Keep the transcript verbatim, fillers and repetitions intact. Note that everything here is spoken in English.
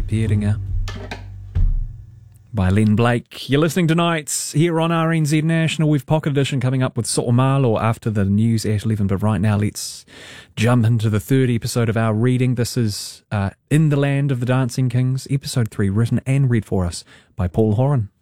Pēringa by Len Blake. You're listening tonight here on R N Z National. We've Pocket Edition coming up with So'omalo after the news at eleven, but right now let's jump into the third episode of our reading. This is uh, In the Land of the Dancing Kings, episode three, written and read for us by Paul Horan.